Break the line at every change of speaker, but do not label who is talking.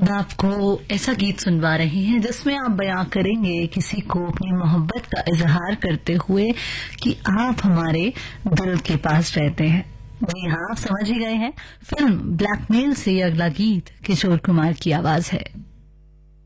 अब आपको ऐसा गीत सुनवा रहे हैं जिसमें आप बयां करेंगे किसी को अपनी मोहब्बत का इजहार करते हुए कि आप हमारे दिल के पास रहते हैं। जी हाँ, आप समझ ही गए हैं। फिल्म ब्लैकमेल से अगला गीत किशोर कुमार की आवाज है।